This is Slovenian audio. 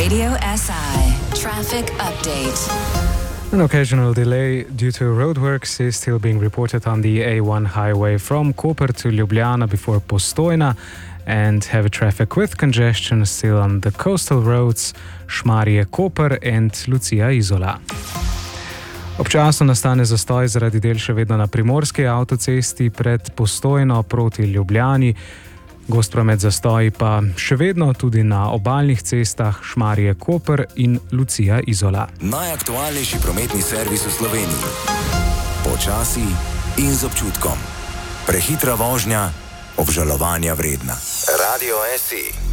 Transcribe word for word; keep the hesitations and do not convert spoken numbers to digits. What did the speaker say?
Radio S I traffic update. An occasional delay due to roadworks is still being reported on the A one highway from Koper to Ljubljana before Postojna, and heavy traffic with congestion still on the coastal roads Šmarje-Koper and Lucija-Izola. Občasno nastane zastoj zaradi del še vedno na primorski avtocesti pred Postojno proti Ljubljani. Gost promet zastoji pa še vedno tudi na obalnih cestah Šmarje-Koper in Lucija-Izola. Najaktualnejši prometni servis v Sloveniji. Počasi in z občutkom. Prehitra vožnja, obžalovanja vredna. Radio S I.